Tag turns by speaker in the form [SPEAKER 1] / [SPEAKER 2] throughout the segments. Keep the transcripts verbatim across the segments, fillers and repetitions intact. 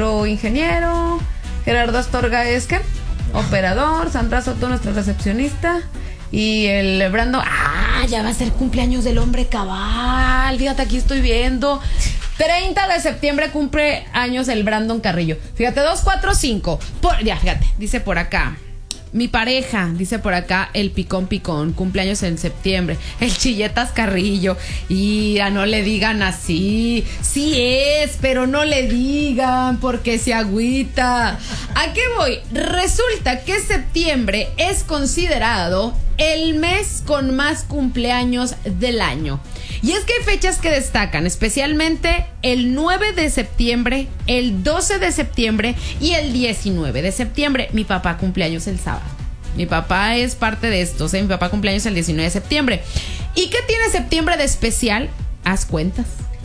[SPEAKER 1] nuestro ingeniero, Gerardo Astorga es ¿qué? Operador, Sandra Soto, nuestra recepcionista. Y el Brando, ah, ya va a ser cumpleaños del hombre cabal. Fíjate, aquí estoy viendo. treinta de septiembre cumple años el Brandon Carrillo. Fíjate, dos, cuatro, cinco. Por, ya, fíjate, dice por acá. Mi pareja, dice por acá, el Picón Picón, cumpleaños en septiembre. El Chilletas Carrillo. Y a no le digan así. Sí es, pero no le digan porque se agüita. ¿A qué voy? Resulta que septiembre es considerado el mes con más cumpleaños del año. Y es que hay fechas que destacan, especialmente el nueve de septiembre, el doce de septiembre y el diecinueve de septiembre. Mi papá cumpleaños el sábado. Mi papá es parte de esto, o sea, mi papá cumpleaños el diecinueve de septiembre. ¿Y qué tiene septiembre de especial? Haz cuentas.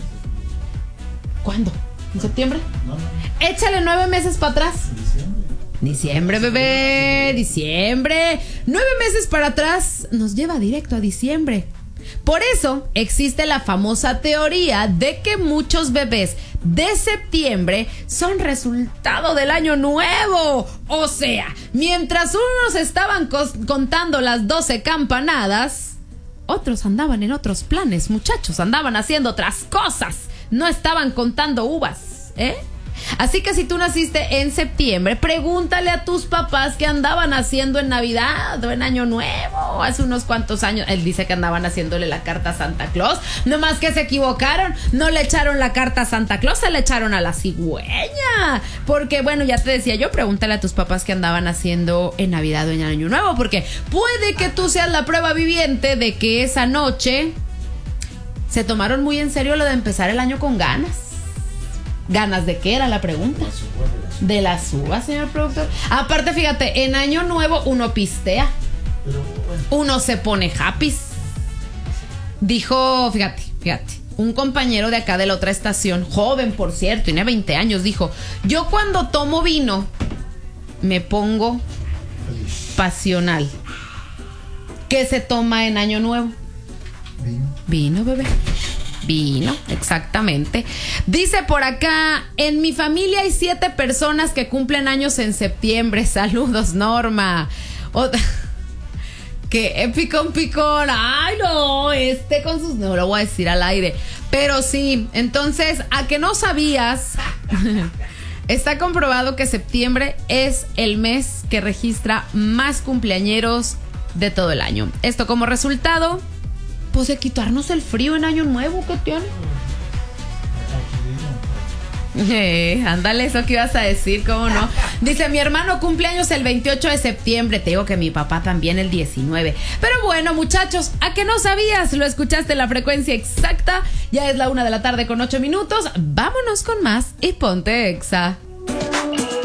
[SPEAKER 1] ¿Cuándo? ¿En septiembre? No, no. Échale nueve meses para atrás. Diciembre, bebé, diciembre. Nueve meses para atrás nos lleva directo a diciembre. Por eso existe la famosa teoría de que muchos bebés de septiembre son resultado del año nuevo. O sea, mientras unos estaban contando las doce campanadas, otros andaban en otros planes, muchachos, andaban haciendo otras cosas. No estaban contando uvas, ¿eh? Así que si tú naciste en septiembre, pregúntale a tus papás qué andaban haciendo en Navidad o en Año Nuevo, hace unos cuantos años. Él dice que andaban haciéndole la carta a Santa Claus, nomás que se equivocaron, no le echaron la carta a Santa Claus, se le echaron a la cigüeña. Porque bueno, ya te decía yo, pregúntale a tus papás qué andaban haciendo en Navidad o en Año Nuevo, porque puede que tú seas la prueba viviente de que esa noche se tomaron muy en serio lo de empezar el año con ganas. ¿Ganas de qué era la pregunta? De las uvas, señor productor. Aparte, fíjate, en Año Nuevo uno pistea. Uno se pone happy. Dijo, fíjate, fíjate, un compañero de acá de la otra estación, joven por cierto, tiene veinte años, dijo: yo cuando tomo vino me pongo pasional. ¿Qué se toma en Año Nuevo? Vino. Vino, bebé. Vino, exactamente. Dice por acá: en mi familia hay siete personas que cumplen años en septiembre. Saludos, Norma. O- que picón, picón. Ay, no, este con sus... No lo voy a decir al aire. Pero sí, entonces, ¿a que no sabías? Está comprobado que septiembre es el mes que registra más cumpleañeros de todo el año. Esto como resultado, pues, de quitarnos el frío en Año Nuevo. ¿Qué tiene? Eh, ándale, eso que ibas a decir, ¿cómo no? Dice: mi hermano cumpleaños el veintiocho de septiembre. Te digo que mi papá también el diecinueve. Pero bueno, muchachos, ¿a que no sabías? Lo escuchaste en la frecuencia exacta. Ya es la una de la tarde con ocho minutos. Vámonos con más y ponte Exa.